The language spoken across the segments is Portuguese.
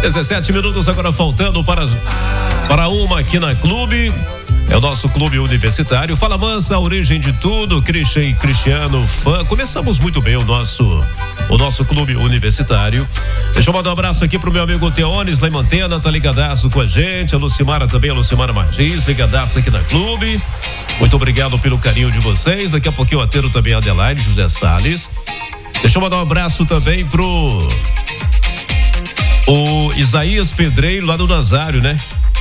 17 minutos agora faltando para uma aqui na Clube. É o nosso clube universitário. Fala Mansa, a origem de tudo. Christian e Cristiano, fã. Começamos muito bem o nosso clube universitário. Deixa eu mandar um abraço aqui pro meu amigo Teones, lá em Mantena, tá ligadaço com a gente. A Lucimara também, a Lucimara Martins, ligadaço aqui na Clube. Muito obrigado pelo carinho de vocês. Daqui a pouquinho eu atendo também a Adelaide, José Salles. Deixa eu mandar um abraço também pro Isaías Pedreiro, lá do Nazário, né?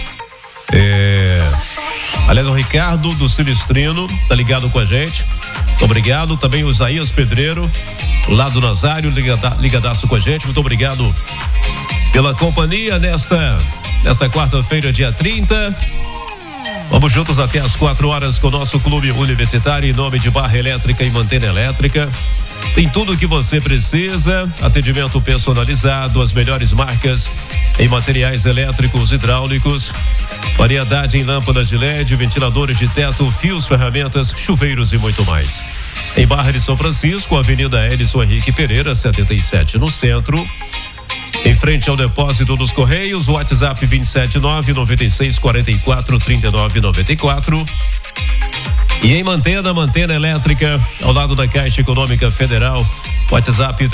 Aliás, o Ricardo do Silistrino tá ligado com a gente. Muito obrigado. Também o Isaías Pedreiro, lá do Nazário, ligadaço com a gente. Muito obrigado pela companhia nesta quarta-feira, dia 30. Vamos juntos até as 4 horas com o nosso clube universitário, em nome de Barra Elétrica e Mantena Elétrica. Tem tudo o que você precisa, atendimento personalizado, as melhores marcas em materiais elétricos, hidráulicos, variedade em lâmpadas de LED, ventiladores de teto, fios, ferramentas, chuveiros e muito mais. Em Barra de São Francisco, Avenida Edson Henrique Pereira, 77, no centro. Em frente ao depósito dos Correios, WhatsApp 279-9644-3994. E em Mantena Elétrica, ao lado da Caixa Econômica Federal, WhatsApp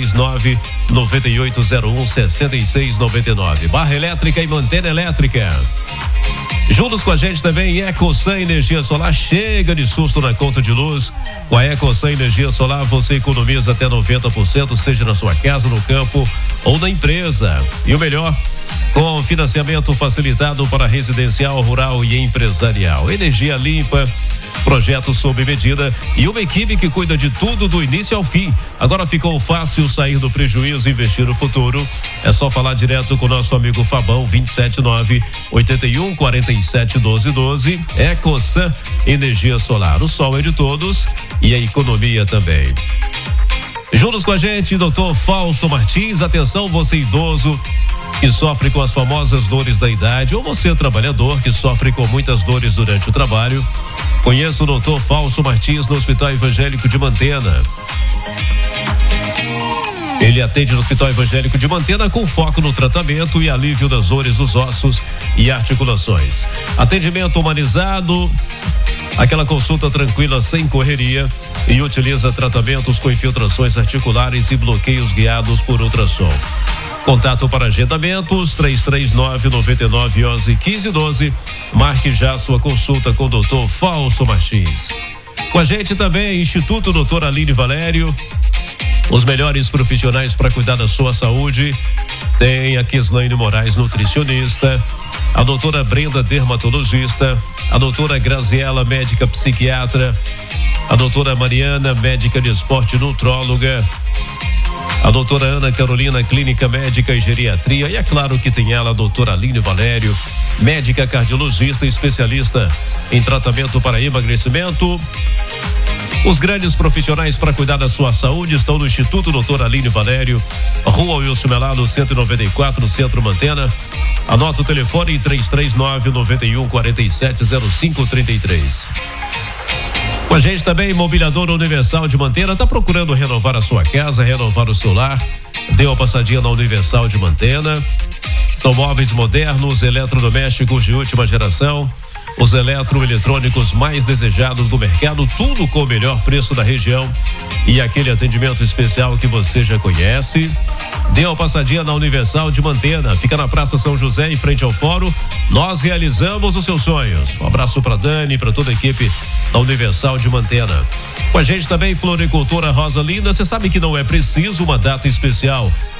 339-9801-6699. Barra Elétrica e Mantena Elétrica. Juntos com a gente também, EcoSan Energia Solar. Chega de susto na conta de luz. Com a EcoSan Energia Solar, você economiza até 90%, seja na sua casa, no campo ou na empresa. E o melhor, com financiamento facilitado para residencial, rural e empresarial. Energia limpa, projeto sob medida e uma equipe que cuida de tudo do início ao fim. Agora ficou fácil sair do prejuízo e investir no futuro. É só falar direto com o nosso amigo Fabão, 279-8147-1212. EcoSan Energia Solar. O sol é de todos e a economia também. Juntos com a gente, Dr. Fausto Martins. Atenção, você idoso que sofre com as famosas dores da idade, ou você trabalhador que sofre com muitas dores durante o trabalho. Conheça o Dr. Fausto Martins no Hospital Evangélico de Mantena. Ele atende no Hospital Evangélico de Mantena com foco no tratamento e alívio das dores dos ossos e articulações. Atendimento humanizado, aquela consulta tranquila sem correria, e utiliza tratamentos com infiltrações articulares e bloqueios guiados por ultrassom. Contato para agendamentos 339-9911-1512. Marque já sua consulta com o Dr. Fausto Martins. Com a gente também Instituto Dr. Aline Valério. Os melhores profissionais para cuidar da sua saúde. Tem a Kislaine Moraes, nutricionista, a doutora Brenda, dermatologista, a doutora Graziela, médica psiquiatra, a doutora Mariana, médica de esporte, nutróloga, a doutora Ana Carolina, clínica médica e geriatria, e é claro que tem ela, a doutora Aline Valério, médica cardiologista, especialista em tratamento para emagrecimento. Os grandes profissionais para cuidar da sua saúde estão no Instituto Dr. Aline Valério, Rua Wilson Melado, 194, no Centro Mantena. Anota o telefone 339-9147-0533. Com a gente também, Mobiliadora Universal de Mantena. Tá procurando renovar a sua casa, renovar o seu lar? Dê uma passadinha na Universal de Mantena. São móveis modernos, eletrodomésticos de última geração, os eletroeletrônicos mais desejados do mercado, tudo com o melhor preço da região e aquele atendimento especial que você já conhece. Dê uma passadinha na Universal de Mantena, fica na Praça São José, em frente ao Fórum. Nós realizamos os seus sonhos. Um abraço para Dani, para toda a equipe da Universal de Mantena. Com a gente também, Floricultora Rosa Linda. Você sabe que não é preciso uma data especial